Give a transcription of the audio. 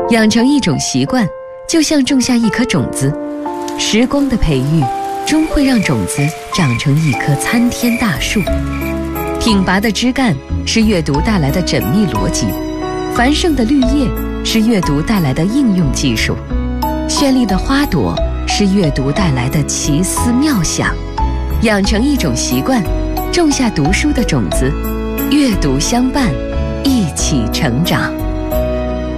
养成一种习惯，就像种下一颗种子，时光的培育终会让种子长成一棵参天大树。挺拔的枝干是阅读带来的缜密逻辑，繁盛的绿叶是阅读带来的应用技术，绚丽的花朵是阅读带来的奇思妙想。养成一种习惯，种下读书的种子，阅读相伴，一起成长。